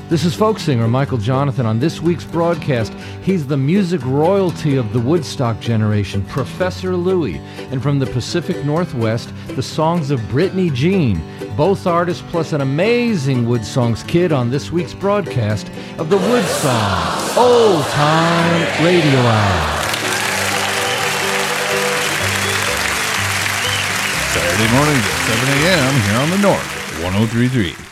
This is folk singer Michael Jonathan. On this week's broadcast, he's the music royalty of the Woodstock generation, Professor Louie. And from the Pacific Northwest, the songs of Brittany Jean. Both artists plus an amazing Wood Songs kid on this week's broadcast of the Wood Songs Old Time Radio Hour. Saturday mornings at 7 a.m. here on the North, 103.3.